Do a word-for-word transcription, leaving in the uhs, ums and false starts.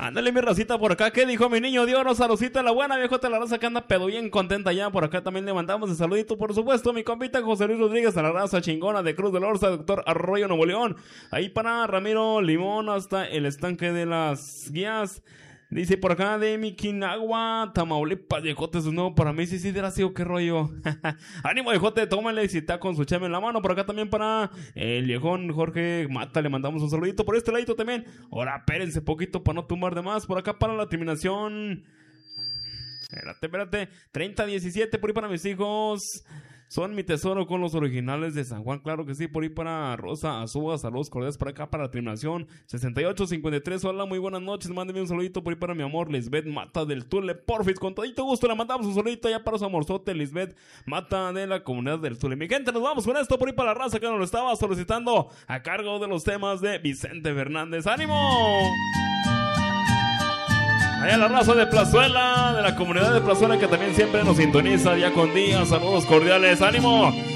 Ándale, mi racita por acá. ¿Qué dijo mi niño Dios? Saludcita la buena, viejota, la raza que anda pedo bien contenta ya. Por acá también le mandamos el saludito, por supuesto, mi compita José Luis Rodríguez, a la raza chingona de Cruz del Orza, doctor Arroyo, Nuevo León. Ahí para Ramiro Limón hasta el estanque de las guías. Dice por acá de Miquinagua, Tamaulipas, viejote, es nuevo para mí. Sí, sí, Deracio, qué rollo. Ánimo, viejote, tómale si está con su chame en la mano. Por acá también para el viejón Jorge Mata, le mandamos un saludito. Por este ladito también. Ahora, espérense poquito para no tumbar de más. Por acá para la terminación. Espérate, espérate. treinta diecisiete, por ahí para mis hijos. Son mi tesoro con los originales de San Juan, claro que sí. Por ahí para Rosa Azúa, saludos cordiales por acá para la terminación sesenta y ocho cincuenta y tres. Hola, muy buenas noches, mándeme un saludito por ahí para mi amor Lisbeth Mata del Tule, porfis, con todito gusto le mandamos un saludito ya para su amorzote Lisbeth Mata de la comunidad del Tule. Mi gente, nos vamos con esto por ahí para la raza que nos lo estaba solicitando a cargo de los temas de Vicente Fernández. ¡Ánimo! Allá la raza de Plazuela, de la comunidad de Plazuela que también siempre nos sintoniza día con día. Saludos cordiales, ánimo.